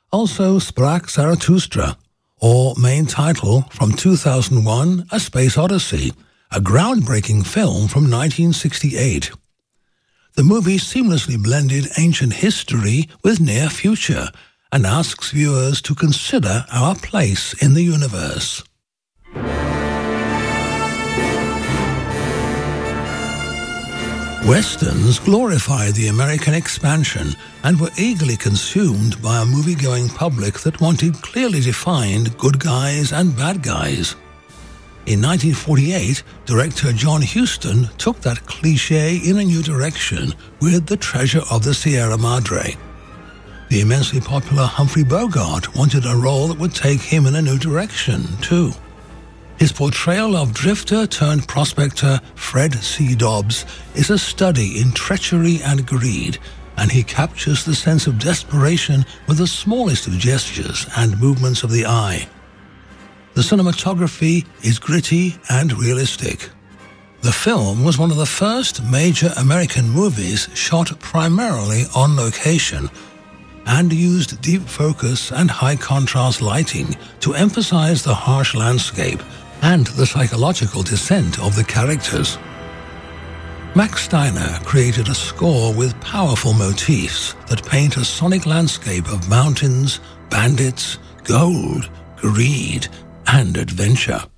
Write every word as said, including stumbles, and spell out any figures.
Also Sprach Zarathustra, or main title from two thousand one, A Space Odyssey, a groundbreaking film from nineteen sixty-eight. The movie seamlessly blended ancient history with near future and asks viewers to consider our place in the universe. Westerns glorified the American expansion and were eagerly consumed by a movie-going public that wanted clearly defined good guys and bad guys. In nineteen forty-eight, director John Huston took that cliché in a new direction with The Treasure of the Sierra Madre. The immensely popular Humphrey Bogart wanted a role that would take him in a new direction, too. His portrayal of drifter-turned-prospector Fred C. Dobbs is a study in treachery and greed, and he captures the sense of desperation with the smallest of gestures and movements of the eye. The cinematography is gritty and realistic. The film was one of the first major American movies shot primarily on location and used deep focus and high-contrast lighting to emphasize the harsh landscape and the psychological descent of the characters. Max Steiner created a score with powerful motifs that paint a sonic landscape of mountains, bandits, gold, greed, and adventure.